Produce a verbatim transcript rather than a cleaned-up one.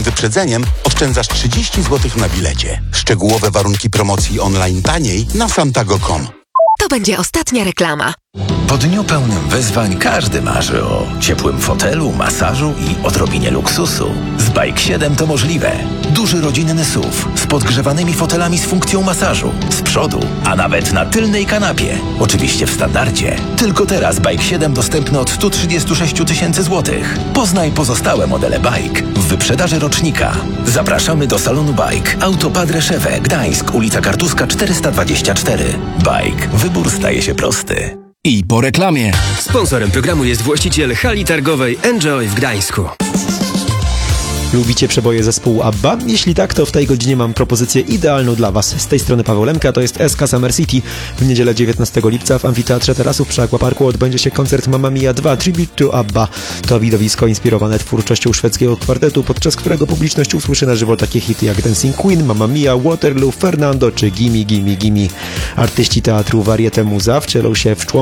wyprzedzeniem oszczędzasz trzydzieści złotych na bilecie. Szczegółowe warunki promocji online taniej na fantago kropka com. To będzie ostatnia reklama. Po dniu pełnym wyzwań każdy marzy o ciepłym fotelu, masażu i odrobinie luksusu. Z Bike siedem to możliwe. Duży rodzinny S U V z podgrzewanymi fotelami z funkcją masażu. Z przodu, a nawet na tylnej kanapie. Oczywiście w standardzie. Tylko teraz Bike siedem dostępny od sto trzydzieści sześć tysięcy złotych. Poznaj pozostałe modele Bike w wyprzedaży rocznika. Zapraszamy do salonu Bike. Auto Padre Szewę, Gdańsk, ulica Kartuska czterysta dwadzieścia cztery. Bike. Wybór staje się prosty. I po reklamie. Sponsorem programu jest właściciel hali targowej Enjoy w Gdańsku. Lubicie przeboje zespołu ABBA? Jeśli tak, to w tej godzinie mam propozycję idealną dla Was. Z tej strony Paweł Lemka, to jest S K Summer City. W niedzielę dziewiętnastego lipca w Amfiteatrze Tarasów przy Aquaparku odbędzie się koncert Mamma Mia dwa Tribute to ABBA. To widowisko inspirowane twórczością szwedzkiego kwartetu, podczas którego publiczność usłyszy na żywo takie hity jak Dancing Queen, Mamma Mia, Waterloo, Fernando czy Gimme Gimme Gimme. Artyści teatru Varieté Muza wcielą się w członków